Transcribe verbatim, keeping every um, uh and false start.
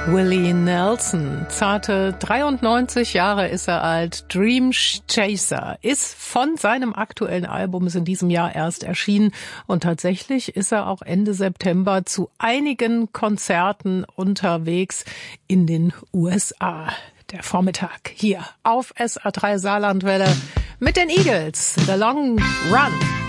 Willie Nelson, zarte dreiundneunzig Jahre ist er alt, Dream Chaser, ist von seinem aktuellen Album ist in diesem Jahr erst erschienen und tatsächlich ist er auch Ende September zu einigen Konzerten unterwegs in den U S A. Der Vormittag hier auf S A drei Saarlandwelle mit den Eagles, The Long Run.